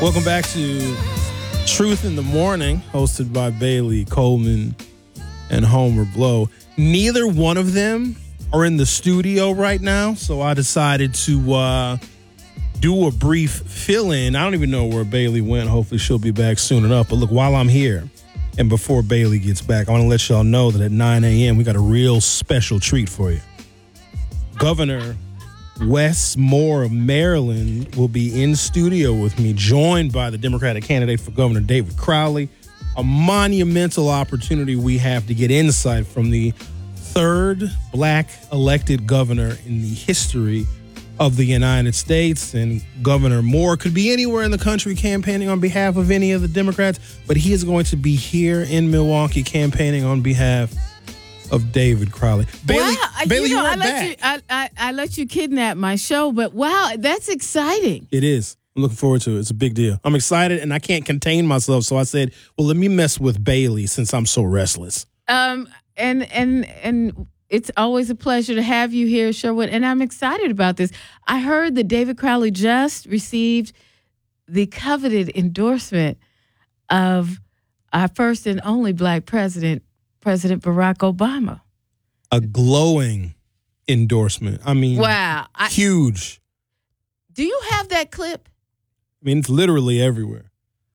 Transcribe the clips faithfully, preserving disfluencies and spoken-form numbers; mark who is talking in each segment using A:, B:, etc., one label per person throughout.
A: Welcome back to Truth in the Morning, hosted by Bailey Coleman and Homer Blow. Neither one of them are in the studio right now, so I decided to uh, do a brief fill-in. I don't even know where Bailey went. Hopefully she'll be back soon enough. But look, while I'm here and before Bailey gets back, I want to let y'all know that at nine a.m. we got a real special treat for you. Governor Wes Moore of Maryland will be in studio with me, joined by the Democratic candidate for Governor David Crowley. A monumental opportunity we have to get insight from the third black elected governor in the history of the United States. And Governor Moore could be anywhere in the country campaigning on behalf of any of the Democrats, but he is going to be here in Milwaukee campaigning on behalf of David Crowley. Bailey,
B: wow,
A: Bailey,
B: you know,
A: you are
B: I let
A: back.
B: you, I, I, I let you kidnap my show, but wow, that's exciting.
A: It is. I'm looking forward to it. It's a big deal. I'm excited, and I can't contain myself, so I said, well, let me mess with Bailey since I'm so restless.
B: Um, and and and it's always a pleasure to have you here, Sherwood, and I'm excited about this. I heard that David Crowley just received the coveted endorsement of our first and only black president, President Barack Obama.
A: A glowing endorsement. I mean,
B: wow, I,
A: huge.
B: Do you have that clip?
A: I mean, it's literally everywhere.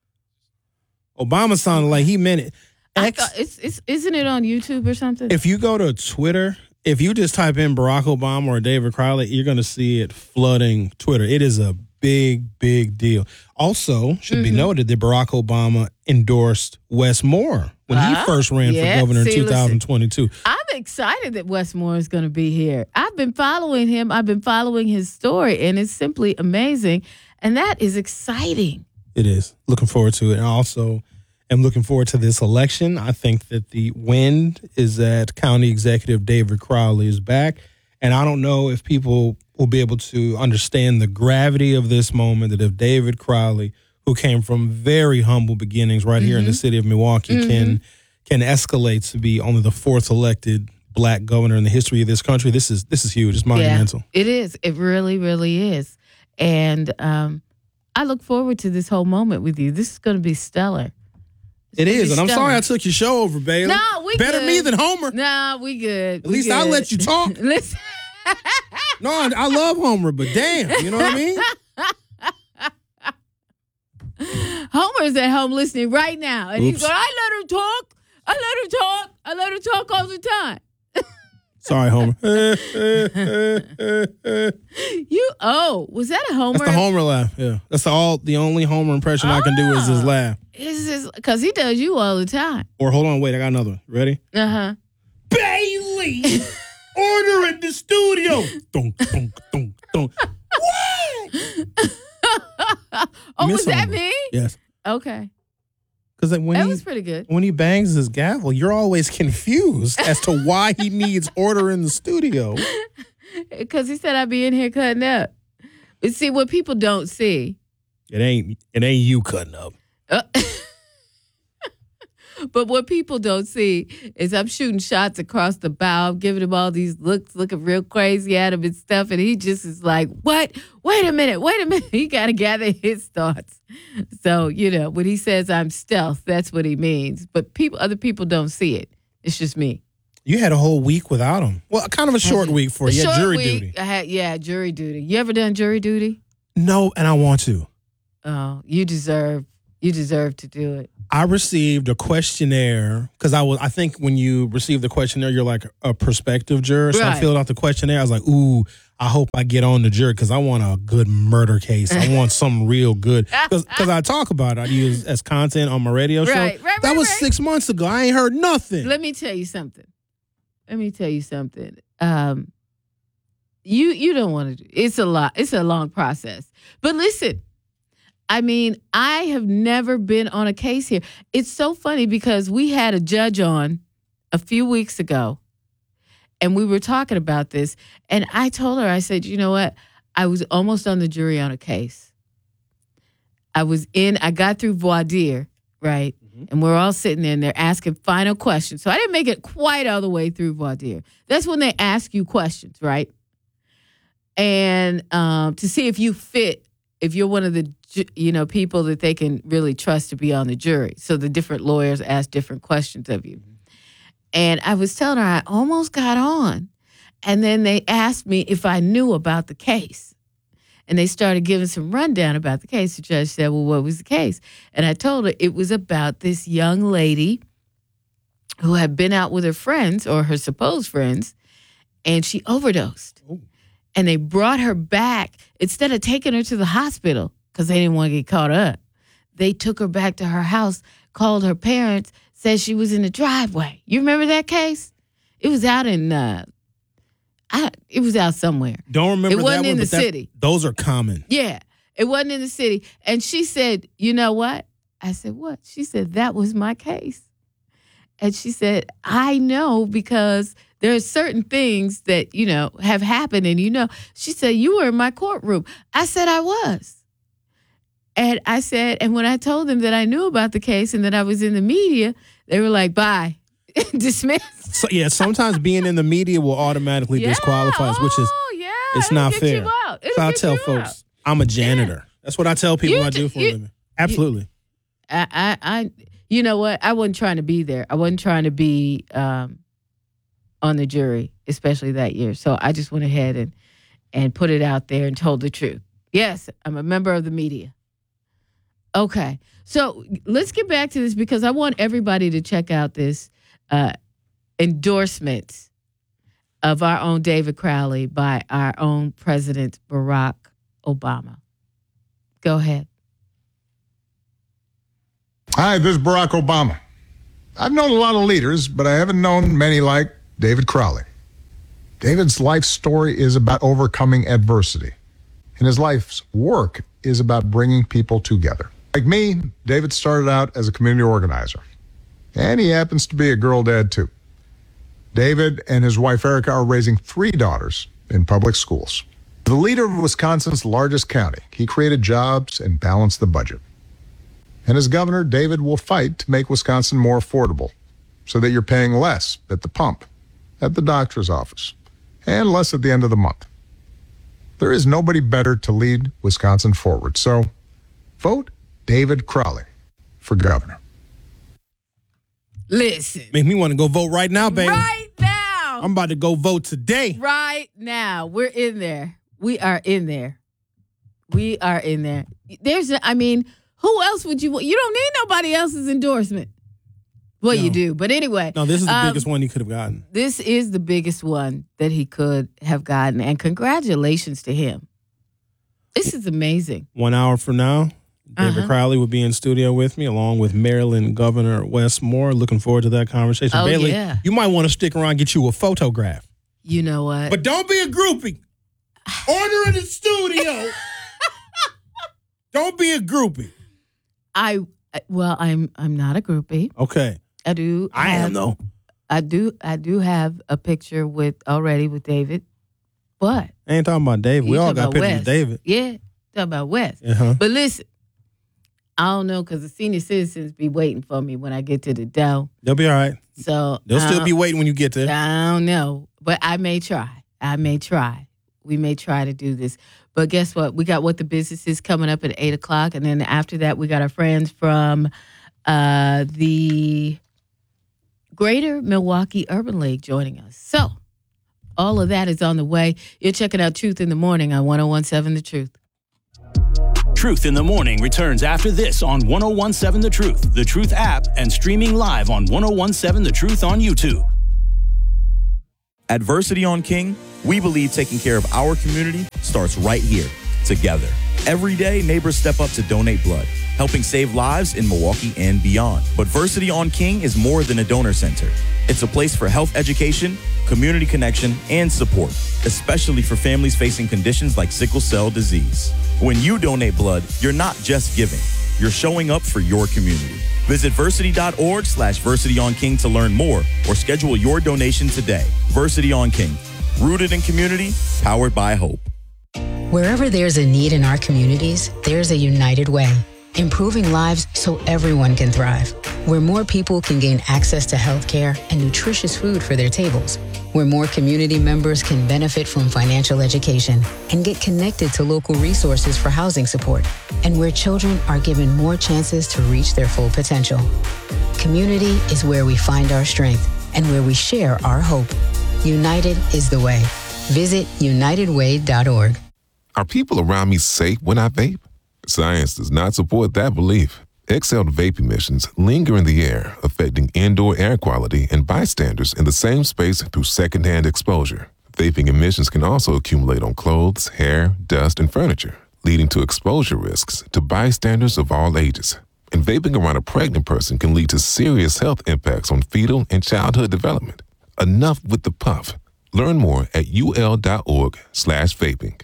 A: Obama sounded like he meant it.
B: I
A: X,
B: thought it's, it's, isn't it on YouTube or something?
A: if you go to Twitter, if you just type in Barack Obama or David Crowley, you're going to see it flooding Twitter. It is a big, big deal. Also, should mm-hmm. be noted that Barack Obama endorsed Wes Moore when uh, he first ran
B: yeah.
A: for governor
B: See,
A: in two thousand twenty-two.
B: Listen, I'm excited that Wes Moore is going to be here. I've been following him. I've been following his story, and it's simply amazing. And that is exciting.
A: It is. Looking forward to it. And also am looking forward to this election. I think that the wind is that County Executive David Crowley is back. And I don't know if people will be able to understand the gravity of this moment, that if David Crowley, who came from very humble beginnings right mm-hmm. here in the city of Milwaukee, mm-hmm. can can escalate to be only the fourth elected black governor in the history of this country. This is this is huge. It's monumental.
B: Yeah, it is. It really, really is. And um, I look forward to this whole moment with you. This is going to be stellar. It's
A: it is. And I'm
B: stellar.
A: sorry I took your show over, Bailey.
B: No, we
A: Better
B: good.
A: me than Homer.
B: No, we good.
A: At we least good. I'll let you talk.
B: Listen.
A: No, I, I love Homer, but damn, you know what I mean?
B: Homer's at home listening right now. And
A: Oops.
B: he's going, I let her talk. I let her talk. I let her talk all the time.
A: Sorry, Homer.
B: you oh, was that a Homer?
A: That's the Homer laugh. Yeah, that's the all. The only Homer impression oh, I can do is his laugh.
B: Is because he does you all the time.
A: Or hold on, wait, I got another one. Ready?
B: Uh huh.
A: Bailey, order in the studio. Dunk, dunk, dunk, dunk. What?
B: Oh, was that
A: Homer.
B: me?
A: Yes.
B: Okay.
A: Because when
B: that
A: he,
B: was pretty good.
A: When he bangs his gavel, you're always confused as to why he needs order in the studio.
B: Because he said I'd be in here cutting up. But see, what people don't see.
A: It ain't it ain't you cutting up.
B: Uh, but what people don't see is I'm shooting shots across the bow, giving him all these looks, looking real crazy at him and stuff. And he just is like, what? Wait a minute. Wait a minute. He got to gather his thoughts. So, you know, when he says I'm stealth, that's what he means. But people, other people don't see it. It's just me.
A: You had a whole week without him. Well, kind of a short week for you. You had jury
B: week,
A: duty.
B: I had, yeah, jury duty. You ever done jury duty?
A: No, and I want to.
B: Oh, you deserve, you deserve to do it.
A: I received a questionnaire because I was. I think when you receive the questionnaire, you're like a prospective juror. So
B: right.
A: I filled out the questionnaire. I was like, "Ooh, I hope I get on the jury because I want a good murder case. I want something real good." Because I talk about it, I use as content on my radio show.
B: Right, right,
A: that
B: right,
A: was
B: right.
A: six months ago. I ain't heard nothing.
B: Let me tell you something. Let me tell you something. Um, you you don't want to do. It's a lot. It's a long process. But listen. I mean, I have never been on a case here. It's so funny because we had a judge on a few weeks ago, and we were talking about this, and I told her, I said, you know what? I was almost on the jury on a case. I was in, I got through voir dire, right? Mm-hmm. And we're all sitting there, and they're asking final questions. So I didn't make it quite all the way through voir dire. That's when they ask you questions, right? And um, to see if you fit if you're one of the, you know, people that they can really trust to be on the jury. So the different lawyers ask different questions of you. And I was telling her I almost got on. And then they asked me if I knew about the case. And they started giving some rundown about the case. The judge said, well, what was the case? And I told her it was about this young lady who had been out with her friends or her supposed friends, and she overdosed. Ooh. And they brought her back. Instead of taking her to the hospital, because they didn't want to get caught up, they took her back to her house, called her parents, said she was in the driveway. You remember that case? It was out in, uh, I, it was out somewhere.
A: Don't remember
B: it wasn't
A: that
B: in
A: one,
B: the
A: but that,
B: city.
A: Those are common.
B: Yeah, it wasn't in the city. And she said, you know what? I said, what? She said, that was my case. And she said, I know because there are certain things that, you know, have happened. And, you know, she said, you were in my courtroom. I said, I was. And I said, and when I told them that I knew about the case and that I was in the media, they were like, bye. Dismissed.
A: So, yeah, sometimes being in the media will automatically
B: yeah,
A: disqualify us, which is
B: oh, yeah,
A: it's not fair.
B: So
A: I tell folks, out. I'm a janitor. Yeah. That's what I tell people
B: you,
A: I do for you, a living. Absolutely.
B: You, I, I, I, you know what? I wasn't trying to be there. I wasn't trying to be um, on the jury, especially that year. So I just went ahead and and put it out there and told the truth. Yes, I'm a member of the media. Okay, so let's get back to this because I want everybody to check out this uh, endorsement of our own David Crowley by our own President Barack Obama. Go ahead.
C: Hi, this is Barack Obama. I've known a lot of leaders, but I haven't known many like David Crowley. David's life story is about overcoming adversity, and his life's work is about bringing people together. Like me, David started out as a community organizer, and he happens to be a girl dad too. David and his wife Erica are raising three daughters in public schools. The leader of Wisconsin's largest county, he created jobs and balanced the budget. And as governor, David will fight to make Wisconsin more affordable so that you're paying less at the pump, at the doctor's office, and less at the end of the month. There is nobody better to lead Wisconsin forward. So vote David Crowley for governor.
B: Listen.
A: Make me want to go vote right now, baby.
B: Right now.
A: I'm about to go vote today.
B: Right now. We're in there. We are in there. We are in there. There's, I mean, who else would you want? You don't need nobody else's endorsement. Well, no. You do. But anyway.
A: No, this is the
B: um,
A: biggest one he could have gotten.
B: This is the biggest one that he could have gotten. And congratulations to him. This is amazing.
A: One hour from now, David uh-huh. Crowley will be in studio with me, along with Maryland Governor Wes Moore. Looking forward to that conversation.
B: Oh,
A: Bailey,
B: yeah.
A: You might want to stick around and get you a photograph.
B: You know what?
A: But don't be a groupie. Order in the studio. Don't be a groupie.
B: I well, I'm I'm not a groupie.
A: Okay.
B: I do.
A: I
B: have,
A: am though.
B: I do. I do have a picture with already with David, but
A: I ain't talking about David. We all got pictures
B: Wes.
A: of David.
B: Yeah, talking about Wes.
A: Uh-huh.
B: But listen, I don't know because the senior citizens be waiting for me when I get to the Dow.
A: They'll be all right.
B: So
A: they'll still be waiting when you get there.
B: I don't know, but I may try. I may try. We may try to do this. But guess what? We got What the Business Is coming up at eight o'clock. And then after that, we got our friends from uh, the Greater Milwaukee Urban League joining us. So all of that is on the way. You're checking out Truth in the Morning on one oh one seven The Truth.
D: Truth in the Morning returns after this on one oh one seven The Truth, The Truth app, and streaming live on one oh one seven The Truth on YouTube.
E: At Versity on King, we believe taking care of our community starts right here, together. Every day, neighbors step up to donate blood, helping save lives in Milwaukee and beyond. But Versity on King is more than a donor center. It's a place for health education, community connection, and support, especially for families facing conditions like sickle cell disease. When you donate blood, you're not just giving, you're showing up for your community. Visit versity.org slash Versity on King to learn more or schedule your donation today. Versity on King, rooted in community, powered by hope.
F: Wherever there's a need in our communities, there's a United Way. improving lives so everyone can thrive. Where more people can gain access to healthcare and nutritious food for their tables. Where more community members can benefit from financial education and get connected to local resources for housing support. And where children are given more chances to reach their full potential. Community is where we find our strength and where we share our hope. United is the way. Visit united way dot org.
G: Are people around me safe when I vape? Science does not support that belief. Exhaled vape emissions linger in the air, affecting indoor air quality and bystanders in the same space through secondhand exposure. Vaping emissions can also accumulate on clothes, hair, dust, and furniture, leading to exposure risks to bystanders of all ages. And vaping around a pregnant person can lead to serious health impacts on fetal and childhood development. Enough with the puff. Learn more at ul.org slash vaping.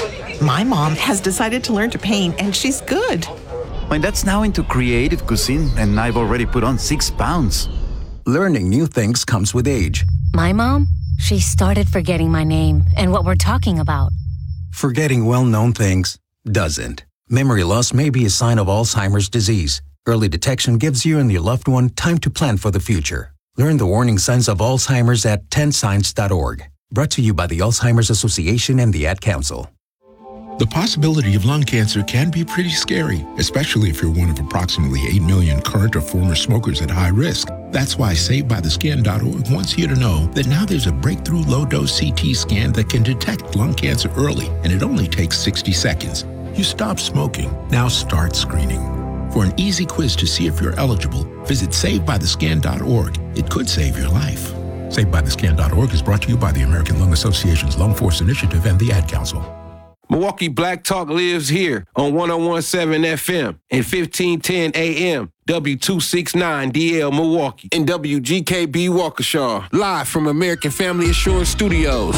H: My mom has decided to learn to paint, and she's good.
I: My dad's now into creative cuisine, and I've already put on six pounds.
J: Learning new things comes with age.
K: My mom, she started forgetting my name and what we're talking about.
J: Forgetting well-known things doesn't. Memory loss may be a sign of Alzheimer's disease. Early detection gives you and your loved one time to plan for the future. Learn the warning signs of Alzheimer's at ten signs dot org. Brought to you by the Alzheimer's Association and the Ad Council.
L: The possibility of lung cancer can be pretty scary, especially if you're one of approximately eight million current or former smokers at high risk. That's why Saved By The Skin dot org wants you to know that now there's a breakthrough low-dose C T scan that can detect lung cancer early, and it only takes sixty seconds. You stop smoking, now start screening. For an easy quiz to see if you're eligible, visit Saved By The Skin dot org. It could save your life. Saved By The Skin dot org is brought to you by the American Lung Association's Lung Force Initiative and the Ad Council.
M: Milwaukee Black Talk lives here on one oh one point seven F M and fifteen ten A M, W two sixty-nine D L Milwaukee, and W G K B Waukesha, live from American Family Assurance Studios.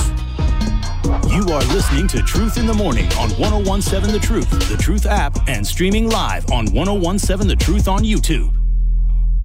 D: You are listening to Truth in the Morning on one oh one point seven The Truth, The Truth app, and streaming live on one oh one point seven The Truth on YouTube.